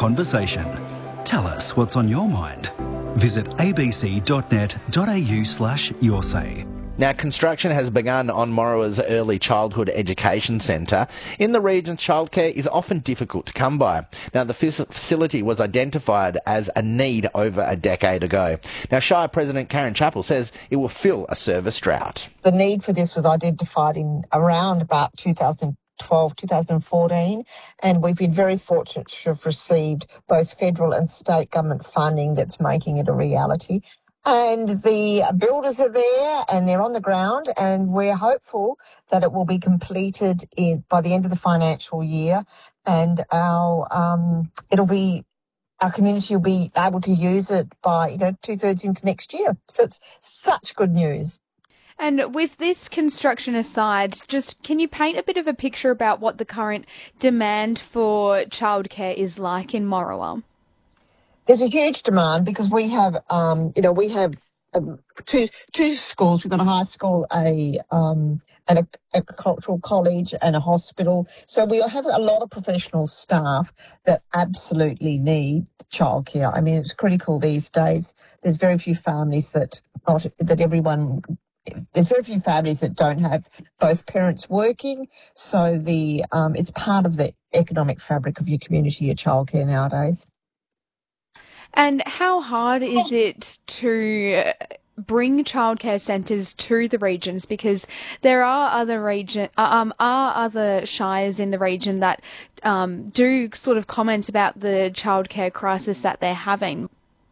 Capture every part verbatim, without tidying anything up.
conversation. Tell us what's on your mind. Visit abc.net.au slash your say. Now, construction has begun on Morawa's Early Childhood Education Centre. In the region, childcare is often difficult to come by. Now, the facility was identified as a need over a decade ago. Now, Shire President Karen Chappell says it will fill a service drought. The need for this was identified in around about two thousand twelve, two thousand fourteen, and we've been very fortunate to have received both federal and state government funding that's making it a reality. And the builders are there and they're on the ground, and we're hopeful that it will be completed in, by the end of the financial year, and our um, it'll be our community will be able to use it by you know two thirds into next year. So it's such good news. And with this construction aside, just can you paint a bit of a picture about what the current demand for childcare is like in Morawa? There's a huge demand because we have, um, you know, we have um, two two schools. We've got a high school, a um, an agricultural college, and a hospital. So we have a lot of professional staff that absolutely need childcare. I mean, it's critical these days. There's very few families that not that everyone. There's very few families that don't have both parents working. So the um, it's part of the economic fabric of your community, your childcare nowadays. And how hard is it to bring childcare centres to the regions? Because there are other region, um, are other shires in the region that um, do sort of comment about the childcare crisis that they're having.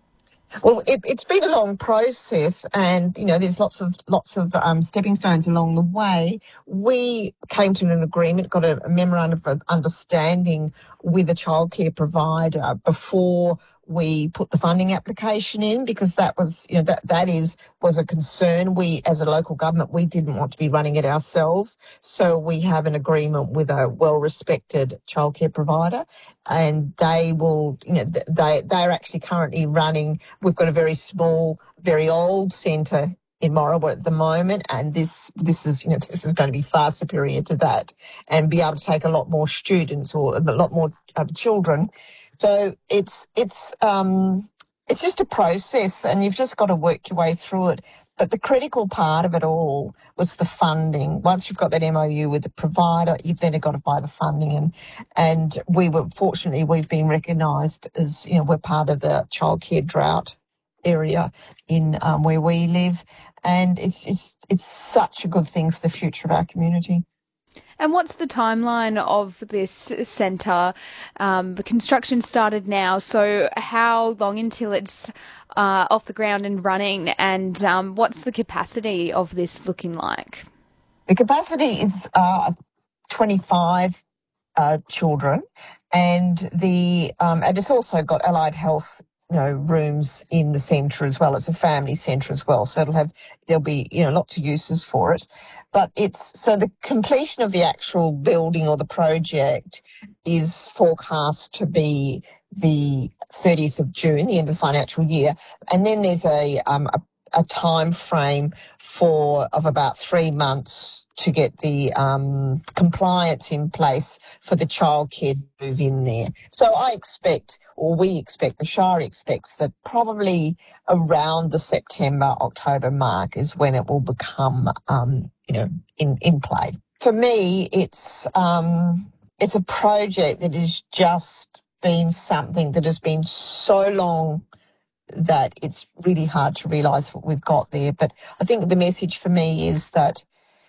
Well, it, it's been a long process, and you know, there's lots of lots of um, stepping stones along the way. We came to an agreement, got a, a memorandum of understanding with a childcare provider before we put the funding application in, because that was, you know, that that is was a concern. We, as a local government, we didn't want to be running it ourselves, so we have an agreement with a well-respected childcare provider, and they will, you know, they they're actually currently running. We've got a very small, very old centre in Morawa at the moment, and this this is you know this is going to be far superior to that, and be able to take a lot more students or a lot more uh, children. So it's it's um it's just a process, and you've just got to work your way through it. But the critical part of it all was the funding. Once you've got that M O U with the provider, you've then got to buy the funding, and and we were fortunately we've been recognised as you know we're part of the childcare drought area in um, where we live, and it's it's it's such a good thing for the future of our community. And what's the timeline of this centre? Um, the construction started now, so how long until it's uh, off the ground and running? And um, what's the capacity of this looking like? The capacity is uh, twenty-five uh, children, and the um, and it's also got allied health, you know, rooms in the centre as well. It's a family centre as well, so it'll have there'll be you know lots of uses for it. But it's so the completion of the actual building or the project is forecast to be the thirtieth of June, the end of the financial year, and then there's a um a, a time frame for of about three months to get the um compliance in place for the childcare to move in there. So I expect, or we expect, the Shire expects that probably around the September, October mark is when it will become, um, you know, in, in play. For me, it's um, it's a project that has just been something that has been so long that it's really hard to realise what we've got there. But I think the message for me is that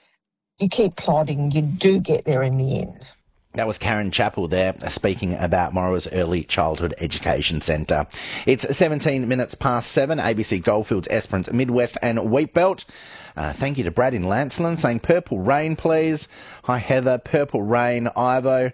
you keep plodding, you do get there in the end. That was Karen Chappell there speaking about Morawa's Early Childhood Education Centre. It's seventeen minutes past seven, A B C Goldfields, Esperance, Midwest and Wheatbelt. Uh, thank you to Brad in Lancelin saying Purple Rain, please. Hi, Heather. Purple Rain, Ivo.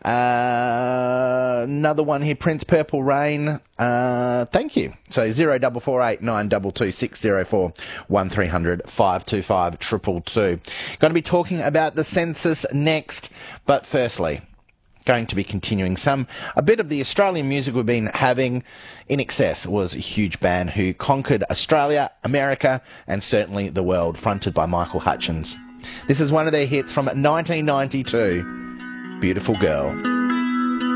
Uh, another one here, Prince Purple Rain. Uh, thank you. So zero double four eight nine double two six zero four one three hundred five two five triple two. Going to be talking about the census next, but firstly, going to be continuing some a bit of the Australian music we've been having. In Excess was a huge band who conquered Australia, America, and certainly the world, fronted by Michael Hutchence. This is one of their hits from nineteen ninety-two, Beautiful Girl.